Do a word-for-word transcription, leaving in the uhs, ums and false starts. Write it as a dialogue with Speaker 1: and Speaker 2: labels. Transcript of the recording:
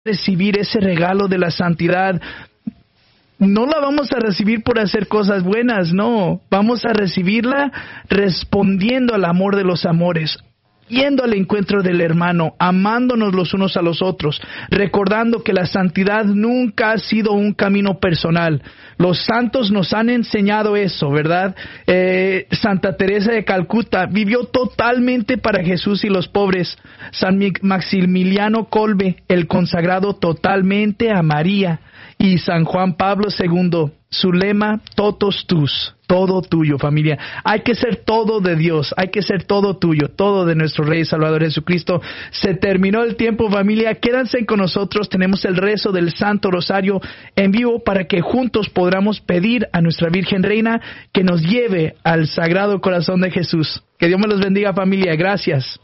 Speaker 1: recibir ese regalo de la santidad, no la vamos a recibir por hacer cosas buenas, no. Vamos a recibirla respondiendo al amor de los amores, yendo al encuentro del hermano, amándonos los unos a los otros, recordando que la santidad nunca ha sido un camino personal. Los santos nos han enseñado eso, ¿verdad? Eh, Santa Teresa de Calcuta vivió totalmente para Jesús y los pobres. San Maximiliano Kolbe, el consagrado totalmente a María. Y San Juan Pablo segundo, su lema, totus tus, todo tuyo, familia. Hay que ser todo de Dios, hay que ser todo tuyo, todo de nuestro Rey y Salvador Jesucristo. Se terminó el tiempo, familia. Quédense con nosotros, tenemos el rezo del Santo Rosario en vivo para que juntos podamos pedir a nuestra Virgen Reina que nos lleve al Sagrado Corazón de Jesús. Que Dios me los bendiga, familia. Gracias.